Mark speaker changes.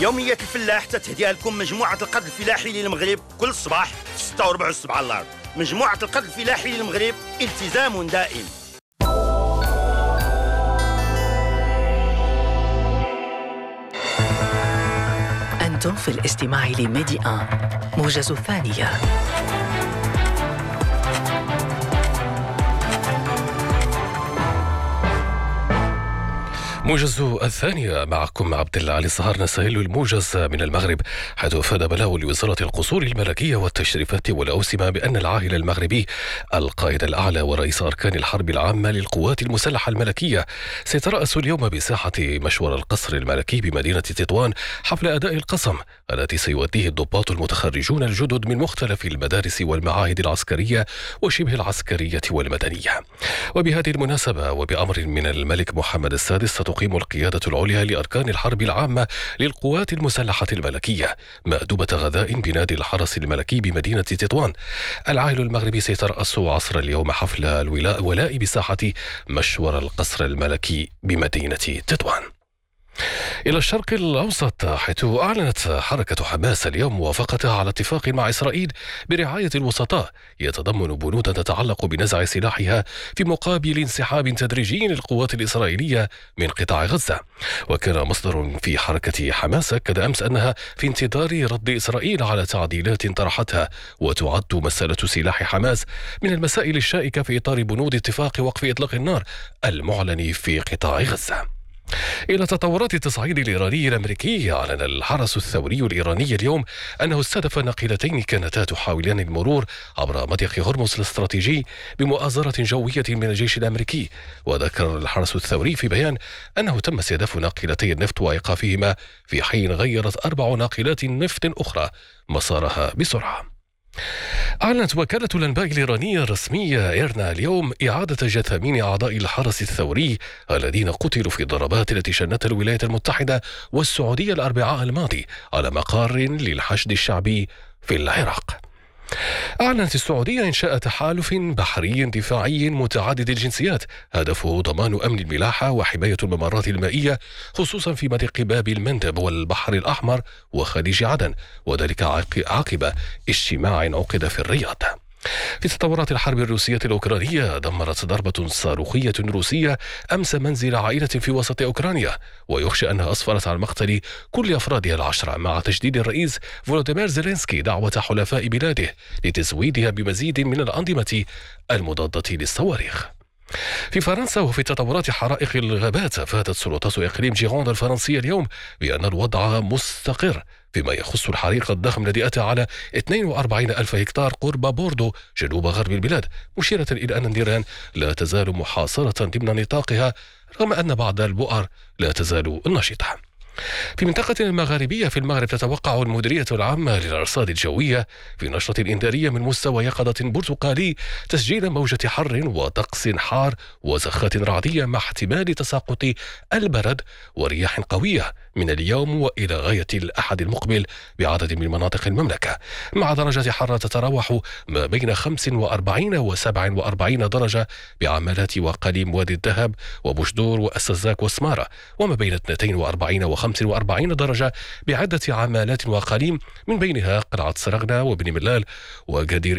Speaker 1: يوميات الفلاح تتهديها لكم مجموعة القرض الفلاحي للمغرب كل صباح في 6:04 على الأرض. مجموعة القرض الفلاحي للمغرب، التزام دائم.
Speaker 2: أنتم في الاستماع لميدي آن موجز الثانية.
Speaker 3: موجز الثانية معكم عبد الله علي الصهار. نستهل الموجز من المغرب، حيث أفاد بلاغ لوزارة القصور الملكية والتشريفات والأوسمة بأن العاهل المغربي القائد الأعلى ورئيس أركان الحرب العامة للقوات المسلحة الملكية سيترأس اليوم بساحة مشور القصر الملكي بمدينة تطوان حفل أداء القسم التي سيؤديه الضباط المتخرجون الجدد من مختلف المدارس والمعاهد العسكرية وشبه العسكرية والمدنية. وبهذه المناسبة وبأمر من الملك محمد السادس تقيم القيادة العليا لأركان الحرب العامة للقوات المسلحة الملكية مأدبة غذاء بنادي الحرس الملكي بمدينة تطوان. العاهل المغربي سيترأس عصر اليوم حفل الولاء بساحة مشور القصر الملكي بمدينة تطوان. إلى الشرق الأوسط، حيث أعلنت حركة حماس اليوم موافقتها على اتفاق مع إسرائيل برعاية الوسطاء يتضمن بنودا تتعلق بنزع سلاحها في مقابل انسحاب تدريجي للقوات الإسرائيلية من قطاع غزة. وكان مصدر في حركة حماس أكد أمس أنها في انتظار رد إسرائيل على تعديلات طرحتها، وتعد مسألة سلاح حماس من المسائل الشائكة في إطار بنود اتفاق وقف إطلاق النار المعلن في قطاع غزة. إلى تطورات التصعيد الإيراني الأمريكي، أعلن الحرس الثوري الإيراني اليوم أنه استهدف ناقلتين كانتا تحاولان المرور عبر مضيق هرمز الاستراتيجي بمؤازرة جوية من الجيش الأمريكي. وذكر الحرس الثوري في بيان أنه تم استهداف ناقلتي النفط وإيقافهما في حين غيرت 4 ناقلات نفط أخرى مسارها بسرعة. أعلنت وكالة الأنباء الإيرانية الرسمية إيرنا اليوم إعادة جثامين أعضاء الحرس الثوري الذين قتلوا في الضربات التي شنتها الولايات المتحدة والسعودية الأربعاء الماضي على مقر للحشد الشعبي في العراق. أعلنت السعودية إنشاء تحالف بحري دفاعي متعدد الجنسيات هدفه ضمان أمن الملاحة وحماية الممرات المائية، خصوصا في مضيق باب المندب والبحر الأحمر وخليج عدن، وذلك عقب اجتماع عقد في الرياض. في تطورات الحرب الروسية الأوكرانية، دمرت ضربة صاروخية روسية أمس منزل عائلة في وسط أوكرانيا، ويخشى أنها أسفرت عن مقتل كل أفرادها 10، مع تجديد الرئيس فولوديمير زيلينسكي دعوة حلفاء بلاده لتزويدها بمزيد من الأنظمة المضادة للصواريخ. في فرنسا، وفي تطورات حرائق الغابات، أفادت سلطات إقليم جيروند الفرنسية اليوم بأن الوضع مستقر فيما يخص الحريق الضخم الذي أتى على 42,000 هكتار قرب بوردو جنوب غرب البلاد، مشيرة إلى أن النيران لا تزال محاصرة ضمن نطاقها رغم أن بعض البؤر لا تزال نشطة. في منطقة المغاربية في المغرب، تتوقع المديرية العامة للأرصاد الجوية في نشرة إنذارية من مستوى يقظة برتقالي تسجيل موجة حر وطقس حار وزخات رعدية مع احتمال تساقط البرد ورياح قوية من اليوم وإلى غاية الأحد المقبل بعدد من مناطق المملكة، مع درجة حرارة تتراوح ما بين 45 و 47 درجة بعمالات وقليم وادي الذهب وبشدور والسزاك وسمارة، وما بين 42 و 45 درجة بعدة عمالات وقليم من بينها قلعة سرغنة وبن ملال وقدير